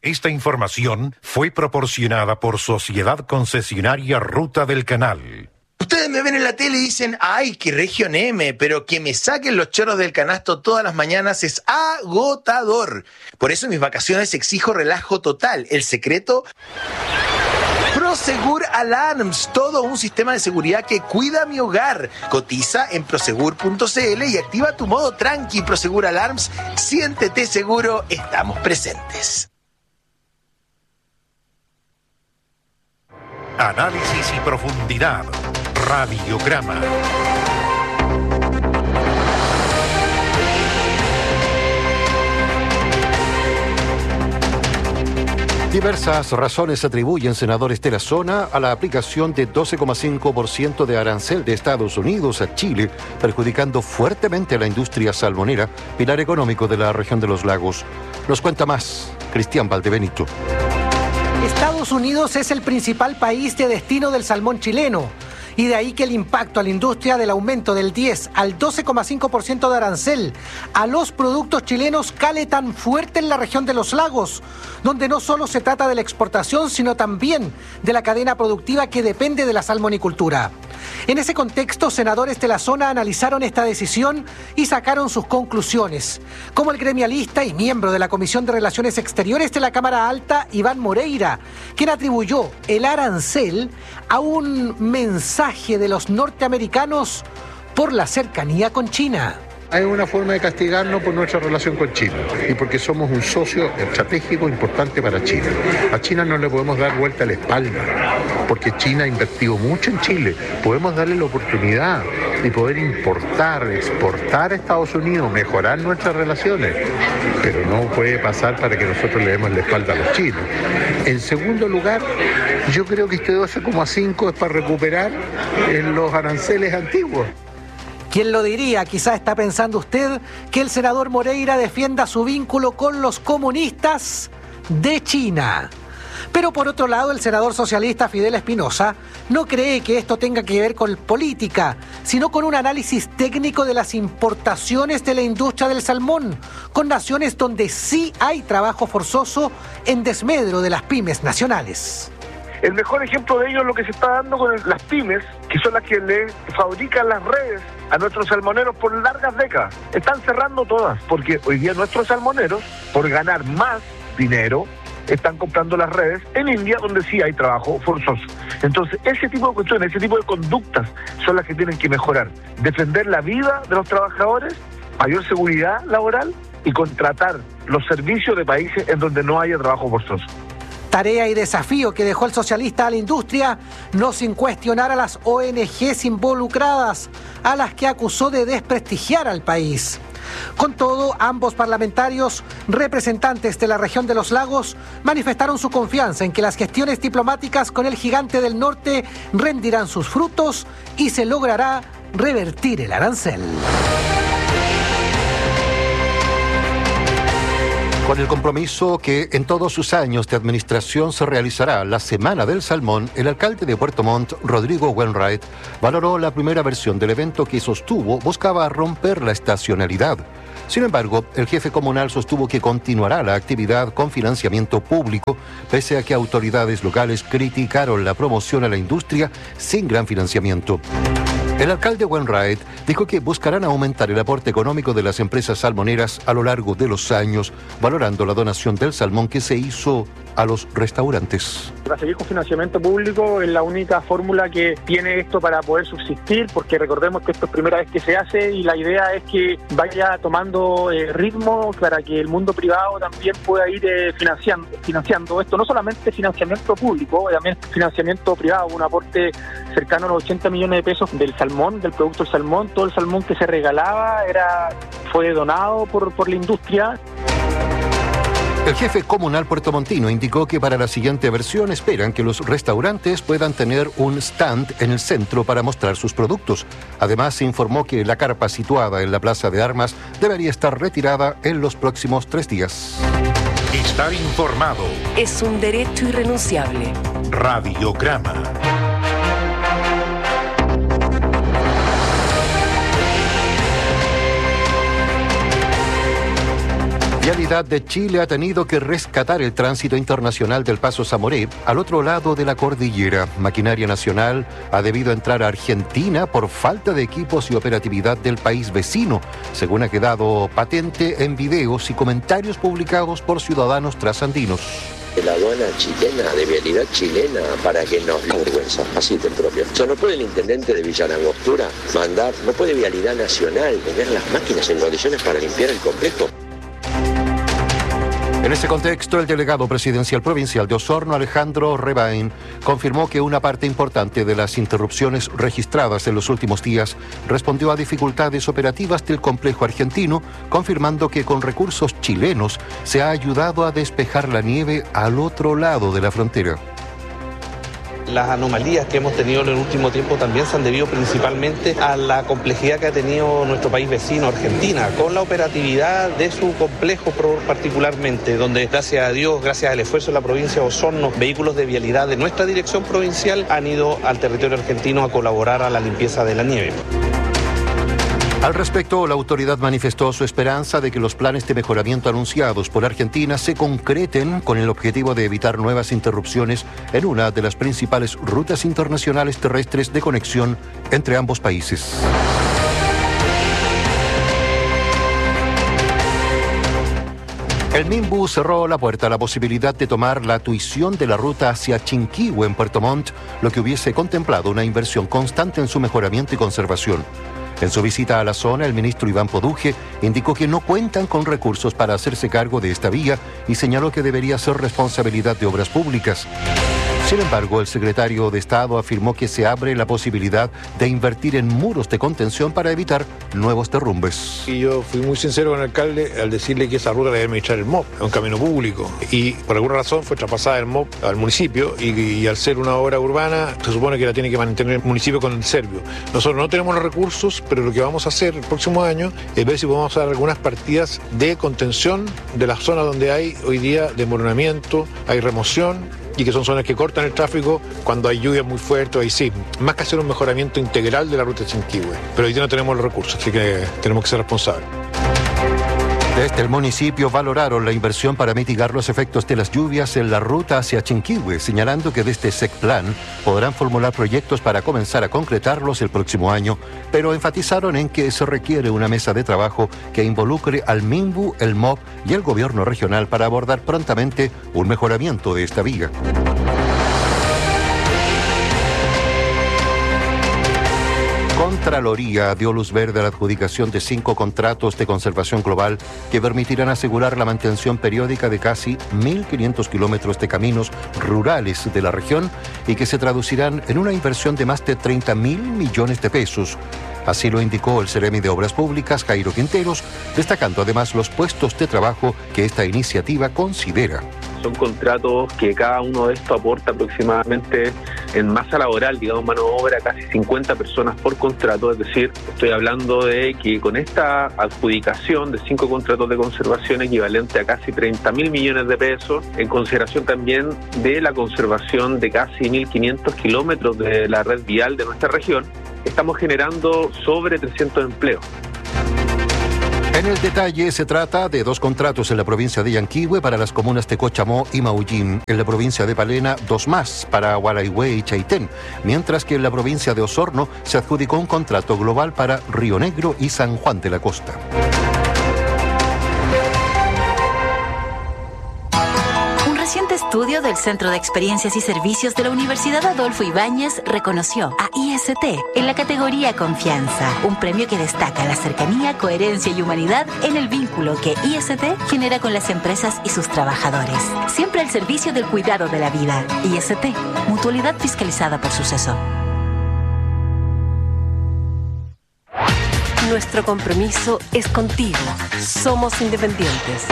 Esta información fue proporcionada por Sociedad Concesionaria Ruta del Canal. Ustedes me ven en la tele y dicen, ¡ay, qué región M! Pero que me saquen los chorros del canasto todas las mañanas es agotador. Por eso en mis vacaciones exijo relajo total. El secreto... Prosegur Alarms, todo un sistema de seguridad que cuida mi hogar. Cotiza en prosegur.cl y activa tu modo tranqui. Prosegur Alarms, siéntete seguro, estamos presentes. Análisis y profundidad. Radiograma. Diversas razones atribuyen senadores de la zona a la aplicación de 12,5% de arancel de Estados Unidos a Chile, perjudicando fuertemente a la industria salmonera, pilar económico de la región de los lagos. Nos cuenta más Cristian Valdebenito. Estados Unidos es el principal país de destino del salmón chileno. Y de ahí que el impacto a la industria del aumento del 10 al 12,5% de arancel a los productos chilenos cale tan fuerte en la región de los lagos, donde no solo se trata de la exportación, sino también de la cadena productiva que depende de la salmonicultura. En ese contexto, senadores de la zona analizaron esta decisión y sacaron sus conclusiones, como el gremialista y miembro de la Comisión de Relaciones Exteriores de la Cámara Alta, Iván Moreira, quien atribuyó el arancel a un mensaje de los norteamericanos por la cercanía con China. Hay una forma de castigarnos por nuestra relación con China y porque somos un socio estratégico importante para China. A China no le podemos dar vuelta a la espalda, porque China ha invertido mucho en Chile. Podemos darle la oportunidad de poder importar, exportar a Estados Unidos, mejorar nuestras relaciones, pero no puede pasar para que nosotros le demos la espalda a los chinos. En segundo lugar, yo creo que este 12,5 es para recuperar los aranceles antiguos. ¿Quién lo diría? Quizá está pensando usted que el senador Moreira defienda su vínculo con los comunistas de China. Pero por otro lado, el senador socialista Fidel Espinosa no cree que esto tenga que ver con política, sino con un análisis técnico de las importaciones de la industria del salmón, con naciones donde sí hay trabajo forzoso en desmedro de las pymes nacionales. El mejor ejemplo de ello es lo que se está dando con las pymes, que son las que le fabrican las redes a nuestros salmoneros por largas décadas. Están cerrando todas, porque hoy día nuestros salmoneros, por ganar más dinero, están comprando las redes en India, donde sí hay trabajo forzoso. Entonces, ese tipo de cuestiones, ese tipo de conductas son las que tienen que mejorar. Defender la vida de los trabajadores, mayor seguridad laboral y contratar los servicios de países en donde no haya trabajo forzoso. Tarea y desafío que dejó el socialista a la industria, no sin cuestionar a las ONGs involucradas, a las que acusó de desprestigiar al país. Con todo, ambos parlamentarios, representantes de la región de los lagos, manifestaron su confianza en que las gestiones diplomáticas con el gigante del norte rendirán sus frutos y se logrará revertir el arancel. Con el compromiso que en todos sus años de administración se realizará la Semana del Salmón, el alcalde de Puerto Montt, Rodrigo Wainwright, valoró la primera versión del evento que sostuvo buscaba romper la estacionalidad. Sin embargo, el jefe comunal sostuvo que continuará la actividad con financiamiento público, pese a que autoridades locales criticaron la promoción a la industria sin gran financiamiento. El alcalde Wainwright dijo que buscarán aumentar el aporte económico de las empresas salmoneras a lo largo de los años, valorando la donación del salmón que se hizo a los restaurantes. Para seguir con financiamiento público es la única fórmula que tiene esto para poder subsistir, porque recordemos que esto es primera vez que se hace y la idea es que vaya tomando ritmo para que el mundo privado también pueda ir financiando esto, no solamente financiamiento público, también financiamiento privado, un aporte cercano a los 80 millones de pesos del salmón, del producto del salmón. Todo el salmón que se regalaba fue donado por la industria. El jefe comunal puertomontino indicó que para la siguiente versión esperan que los restaurantes puedan tener un stand en el centro para mostrar sus productos. Además, se informó que la carpa situada en la Plaza de Armas debería estar retirada en los próximos 3 días. Estar informado es un derecho irrenunciable. Radiograma. Vialidad de Chile ha tenido que rescatar el tránsito internacional del Paso Zamoré al otro lado de la cordillera. Maquinaria Nacional ha debido entrar a Argentina por falta de equipos y operatividad del país vecino, según ha quedado patente en videos y comentarios publicados por ciudadanos trasandinos. De la aduana chilena, de vialidad chilena, para que nos la vergüenza, así de propio. O sea, no puede el intendente de Villa Langostura mandar, no puede Vialidad Nacional tener las máquinas en condiciones para limpiar el complejo. En ese contexto, el delegado presidencial provincial de Osorno, Alejandro Rebain, confirmó que una parte importante de las interrupciones registradas en los últimos días respondió a dificultades operativas del complejo argentino, confirmando que con recursos chilenos se ha ayudado a despejar la nieve al otro lado de la frontera. Las anomalías que hemos tenido en el último tiempo también se han debido principalmente a la complejidad que ha tenido nuestro país vecino, Argentina, con la operatividad de su complejo particularmente, donde gracias a Dios, gracias al esfuerzo de la provincia de Osorno, vehículos de vialidad de nuestra dirección provincial han ido al territorio argentino a colaborar a la limpieza de la nieve. Al respecto, la autoridad manifestó su esperanza de que los planes de mejoramiento anunciados por Argentina se concreten con el objetivo de evitar nuevas interrupciones en una de las principales rutas internacionales terrestres de conexión entre ambos países. El Minbu cerró la puerta a la posibilidad de tomar la tuición de la ruta hacia Chinquihue en Puerto Montt, lo que hubiese contemplado una inversión constante en su mejoramiento y conservación. En su visita a la zona, el ministro Iván Poduje indicó que no cuentan con recursos para hacerse cargo de esta vía y señaló que debería ser responsabilidad de obras públicas. Sin embargo, el secretario de Estado afirmó que se abre la posibilidad de invertir en muros de contención para evitar nuevos derrumbes. Y yo fui muy sincero con el alcalde al decirle que esa ruta la debe administrar el MOP, es un camino público. Y por alguna razón fue traspasada el MOP al municipio y al ser una obra urbana se supone que la tiene que mantener el municipio con el Servio. Nosotros no tenemos los recursos, pero lo que vamos a hacer el próximo año es ver si podemos dar algunas partidas de contención de las zonas donde hay hoy día desmoronamiento, hay remoción, y que son zonas que cortan el tráfico cuando hay lluvias muy fuertes, ahí sí, más que hacer un mejoramiento integral de la ruta de Chinquihue. Pero hoy día no tenemos los recursos, así que tenemos que ser responsables. Desde el municipio valoraron la inversión para mitigar los efectos de las lluvias en la ruta hacia Chinquihue, señalando que desde SECPLAN podrán formular proyectos para comenzar a concretarlos el próximo año, pero enfatizaron en que se requiere una mesa de trabajo que involucre al Minbu, el MOP y el gobierno regional para abordar prontamente un mejoramiento de esta vía. Contraloría dio luz verde a la adjudicación de 5 contratos de conservación global que permitirán asegurar la mantención periódica de casi 1.500 kilómetros de caminos rurales de la región y que se traducirán en una inversión de más de 30.000 millones de pesos. Así lo indicó el Seremi de Obras Públicas, Jairo Quinteros, destacando además los puestos de trabajo que esta iniciativa considera. Son contratos que cada uno de estos aporta aproximadamente en masa laboral, digamos mano de obra, casi 50 personas por contrato. Es decir, estoy hablando de que con esta adjudicación de 5 contratos de conservación equivalente a casi 30.000 millones de pesos, en consideración también de la conservación de casi 1.500 kilómetros de la red vial de nuestra región, estamos generando sobre 300 empleos. En el detalle, se trata de 2 contratos en la provincia de Yanquihue para las comunas de Cochamó y Maullín. En la provincia de Palena, 2 más para Gualeguay y Chaitén, mientras que en la provincia de Osorno se adjudicó un contrato global para Río Negro y San Juan de la Costa. Reciente estudio del Centro de Experiencias y Servicios de la Universidad Adolfo Ibáñez reconoció a IST en la categoría Confianza, un premio que destaca la cercanía, coherencia y humanidad en el vínculo que IST genera con las empresas y sus trabajadores. Siempre al servicio del cuidado de la vida. IST, mutualidad fiscalizada por Suceso. Nuestro compromiso es contigo. Somos independientes.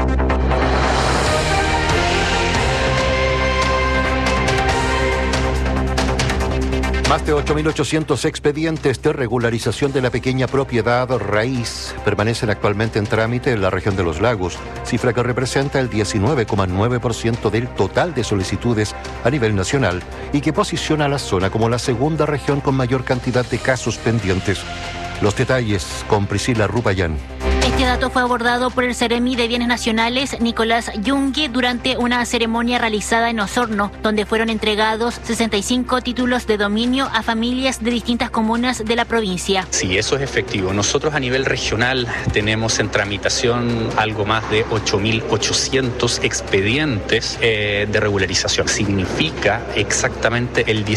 Más de 8.800 expedientes de regularización de la pequeña propiedad raíz permanecen actualmente en trámite en la región de los Lagos, cifra que representa el 19,9% del total de solicitudes a nivel nacional y que posiciona a la zona como la segunda región con mayor cantidad de casos pendientes. Los detalles con Priscila Rupayán. Este dato fue abordado por el Seremi de Bienes Nacionales, Nicolás Yungue, durante una ceremonia realizada en Osorno, donde fueron entregados 65 títulos de dominio a familias de distintas comunas de la provincia. Sí, eso es efectivo. Nosotros a nivel regional tenemos en tramitación algo más de 8.800 expedientes de regularización. Significa exactamente el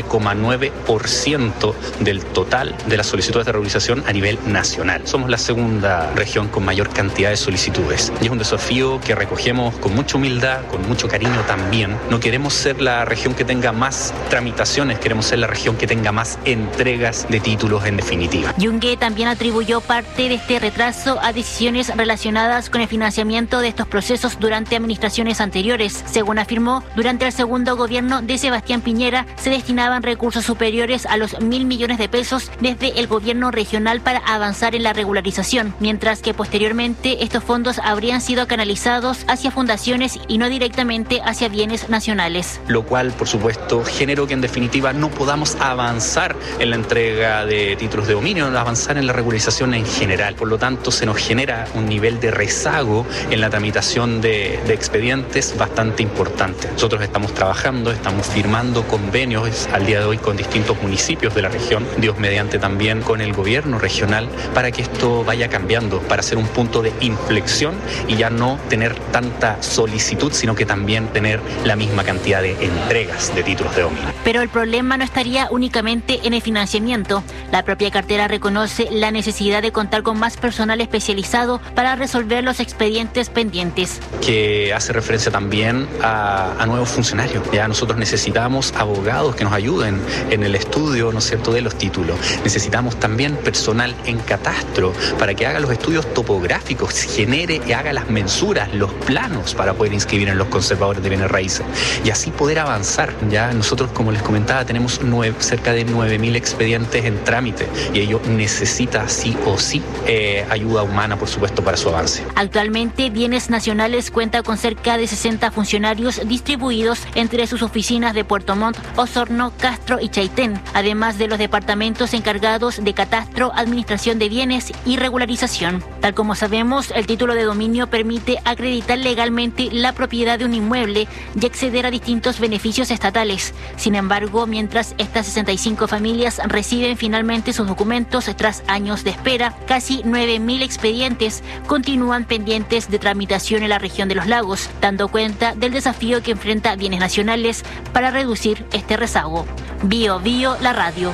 19,9% del total de las solicitudes de regularización a nivel nacional. Somos la segunda región con mayor cantidad de solicitudes. Y es un desafío que recogemos con mucha humildad, con mucho cariño también. No queremos ser la región que tenga más tramitaciones, queremos ser la región que tenga más entregas de títulos en definitiva. Yungue también atribuyó parte de este retraso a decisiones relacionadas con el financiamiento de estos procesos durante administraciones anteriores. Según afirmó, durante el segundo gobierno de Sebastián Piñera se destinaban recursos superiores a los 1.000 millones de pesos desde el gobierno regional para avanzar en la regularización, mientras que posteriormente estos fondos habrían sido canalizados hacia fundaciones y no directamente hacia bienes nacionales. Lo cual, por supuesto, generó que en definitiva no podamos avanzar en la entrega de títulos de dominio, avanzar en la regularización en general. Por lo tanto, se nos genera un nivel de rezago en la tramitación de expedientes bastante importante. Nosotros estamos trabajando, estamos firmando convenios al día de hoy con distintos municipios de la región, Dios mediante también con el gobierno regional, para que esto vaya cambiando, para hacer un punto de inflexión y ya no tener tanta solicitud, sino que también tener la misma cantidad de entregas de títulos de dominio. Pero el problema no estaría únicamente en el financiamiento. La propia cartera reconoce la necesidad de contar con más personal especializado para resolver los expedientes pendientes. Que hace referencia también a nuevos funcionarios. Ya nosotros necesitamos abogados que nos ayuden en el estudio, ¿no es cierto?, de los títulos. Necesitamos también personal en catastro para que haga los estudios topográficos, genere y haga las mensuras, los planos para poder inscribir en los conservadores de bienes raíces y así poder avanzar. Ya nosotros, como les comentaba, tenemos cerca de 9.000 expedientes en trámite y ello necesita sí o sí ayuda humana, por supuesto, para su avance. Actualmente, Bienes Nacionales cuenta con cerca de 60 funcionarios distribuidos entre sus oficinas de Puerto Montt, Osorno, Castro y Chaitén, además de los departamentos encargados de catastro, administración de bienes y regularización. Tal como sabemos, el título de dominio permite acreditar legalmente la propiedad de un inmueble y acceder a distintos beneficios estatales. Sin embargo, mientras estas 65 familias reciben finalmente sus documentos tras años de espera, casi 9.000 expedientes continúan pendientes de tramitación en la región de los lagos, dando cuenta del desafío que enfrenta Bienes Nacionales para reducir este rezago. Bio Bio, la radio.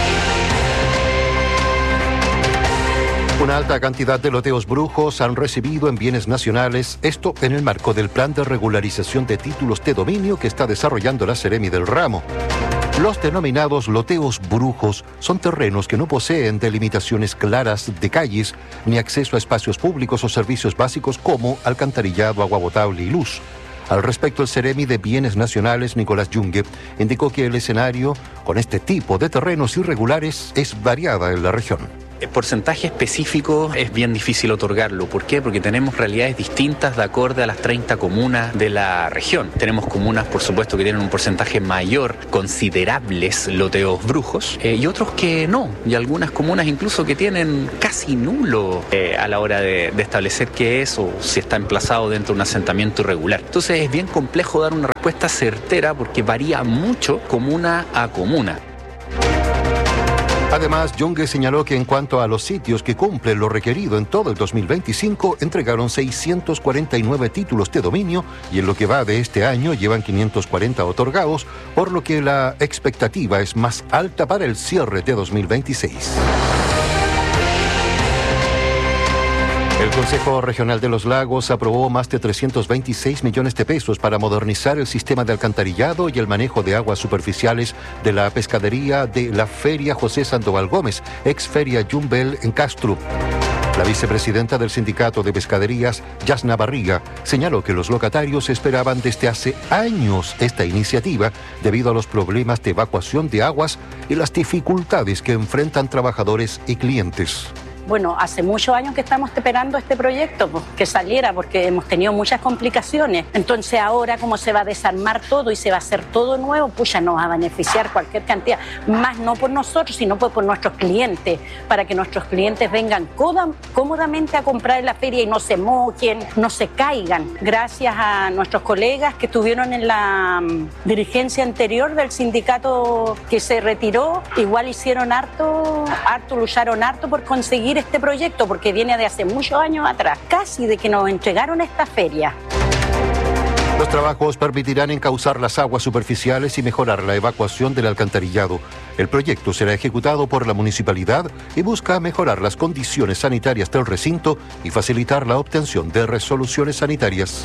Una alta cantidad de loteos brujos han recibido en Bienes Nacionales, esto en el marco del plan de regularización de títulos de dominio que está desarrollando la Seremi del ramo. Los denominados loteos brujos son terrenos que no poseen delimitaciones claras de calles ni acceso a espacios públicos o servicios básicos como alcantarillado, agua potable y luz. Al respecto, el Seremi de Bienes Nacionales, Nicolás Yungue, indicó que el escenario con este tipo de terrenos irregulares es variada en la región. El porcentaje específico es bien difícil otorgarlo. ¿Por qué? Porque tenemos realidades distintas de acorde a las 30 comunas de la región. Tenemos comunas, por supuesto, que tienen un porcentaje mayor, considerables loteos brujos, y otros que no. Y algunas comunas incluso que tienen casi nulo a la hora de establecer qué es o si está emplazado dentro de un asentamiento irregular. Entonces es bien complejo dar una respuesta certera porque varía mucho comuna a comuna. Además, Yungue señaló que en cuanto a los sitios que cumplen lo requerido en todo el 2025, entregaron 649 títulos de dominio y en lo que va de este año llevan 540 otorgados, por lo que la expectativa es más alta para el cierre de 2026. El Consejo Regional de los Lagos aprobó más de 326 millones de pesos para modernizar el sistema de alcantarillado y el manejo de aguas superficiales de la pescadería de la Feria José Sandoval Gómez, ex Feria Jumbel en Castro. La vicepresidenta del Sindicato de Pescaderías, Yasna Barriga, señaló que los locatarios esperaban desde hace años esta iniciativa debido a los problemas de evacuación de aguas y las dificultades que enfrentan trabajadores y clientes. Bueno, hace muchos años que estamos esperando este proyecto, pues, que saliera, porque hemos tenido muchas complicaciones. Entonces ahora, como se va a desarmar todo y se va a hacer todo nuevo, pues ya nos va a beneficiar cualquier cantidad, más no por nosotros, sino pues por nuestros clientes, para que nuestros clientes vengan cómodamente a comprar en la feria y no se mojen, no se caigan. Gracias a nuestros colegas que estuvieron en la dirigencia anterior del sindicato que se retiró, igual hicieron lucharon harto por conseguir este proyecto, porque viene de hace muchos años atrás, casi de que nos entregaron esta feria. Los trabajos permitirán encauzar las aguas superficiales y mejorar la evacuación del alcantarillado. El proyecto será ejecutado por la municipalidad y busca mejorar las condiciones sanitarias del recinto y facilitar la obtención de resoluciones sanitarias.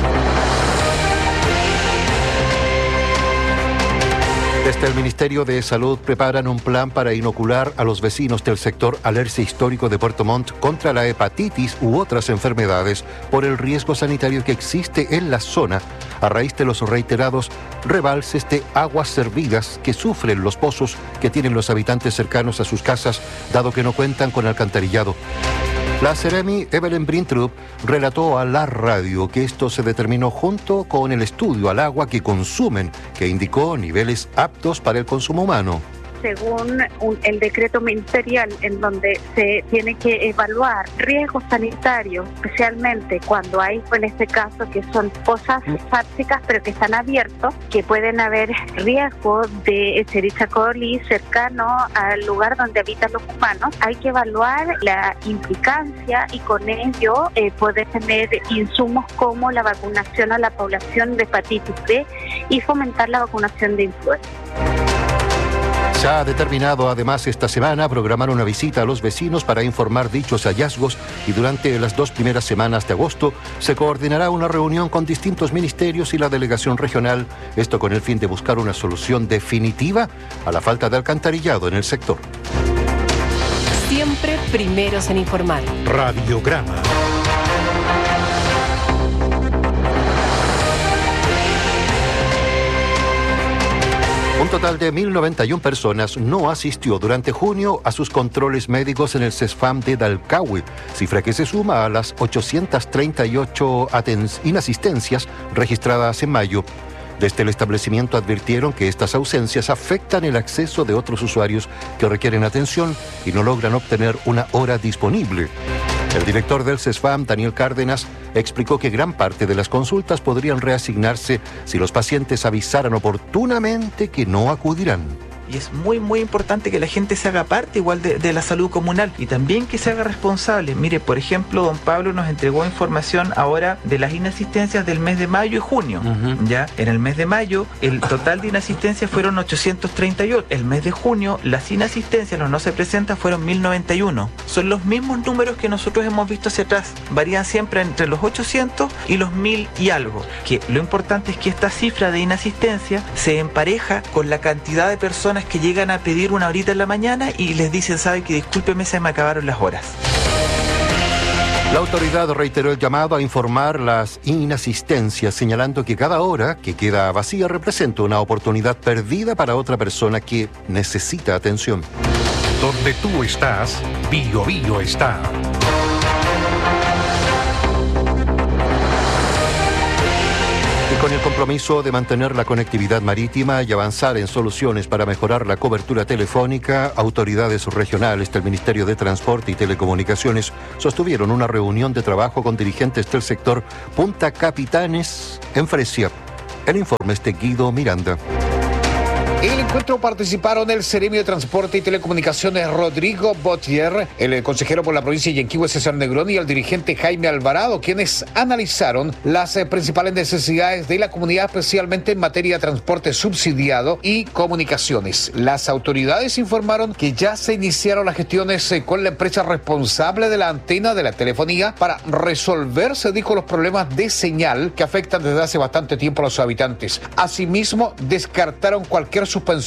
Desde el Ministerio de Salud preparan un plan para inocular a los vecinos del sector Alerce Histórico de Puerto Montt contra la hepatitis u otras enfermedades por el riesgo sanitario que existe en la zona a raíz de los reiterados rebalses de aguas servidas que sufren los pozos que tienen los habitantes cercanos a sus casas, dado que no cuentan con alcantarillado. La Seremi Evelyn Brintrup relató a la radio que esto se determinó junto con el estudio al agua que consumen, que indicó niveles aptos para el consumo humano. Según el decreto ministerial, en donde se tiene que evaluar riesgos sanitarios, especialmente cuando hay, en este caso, que son pozas sépticas pero que están abiertos, que pueden haber riesgo de Escherichia coli cercano al lugar donde habitan los humanos. Hay que evaluar la implicancia y con ello poder tener insumos como la vacunación a la población de hepatitis B y fomentar la vacunación de influenza. Se ha determinado además esta semana programar una visita a los vecinos para informar dichos hallazgos y durante las 2 primeras semanas de agosto se coordinará una reunión con distintos ministerios y la delegación regional, esto con el fin de buscar una solución definitiva a la falta de alcantarillado en el sector. Siempre primeros en informar. Radiograma. Un total de 1.091 personas no asistió durante junio a sus controles médicos en el CESFAM de Dalcahue, cifra que se suma a las 838 inasistencias registradas en mayo. Desde el establecimiento advirtieron que estas ausencias afectan el acceso de otros usuarios que requieren atención y no logran obtener una hora disponible. El director del CESFAM, Daniel Cárdenas, explicó que gran parte de las consultas podrían reasignarse si los pacientes avisaran oportunamente que no acudirán. Y es muy muy importante que la gente se haga parte igual de la salud comunal y también que se haga responsable. Mire, por ejemplo, don Pablo nos entregó información ahora de las inasistencias del mes de mayo y junio. Ya, en el mes de mayo el total de inasistencias fueron 838. El mes de junio las inasistencias, los no se presentan, fueron 1091. Son los mismos números que nosotros hemos visto hacia atrás. Varían siempre entre los 800 y los 1000 y algo. Que lo importante es que esta cifra de inasistencia se empareja con la cantidad de personas que llegan a pedir una horita en la mañana y les dicen, sabe que discúlpeme, se me acabaron las horas. La autoridad reiteró el llamado a informar las inasistencias, señalando que cada hora que queda vacía representa una oportunidad perdida para otra persona que necesita atención. Donde tú estás, Bio Bio está. Con el compromiso de mantener la conectividad marítima y avanzar en soluciones para mejorar la cobertura telefónica, autoridades regionales del Ministerio de Transporte y Telecomunicaciones sostuvieron una reunión de trabajo con dirigentes del sector Punta Capitanes en Fresia. El informe es de Guido Miranda. En el encuentro participaron el Seremi de Transporte y Telecomunicaciones Rodrigo Botier, el consejero por la provincia de Yanquihue César Negrón y el dirigente Jaime Alvarado, quienes analizaron las principales necesidades de la comunidad, especialmente en materia de transporte subsidiado y comunicaciones. Las autoridades informaron que ya se iniciaron las gestiones con la empresa responsable de la antena de la telefonía para resolver, se dijo, los problemas de señal que afectan desde hace bastante tiempo a los habitantes. Asimismo, descartaron cualquier suspensión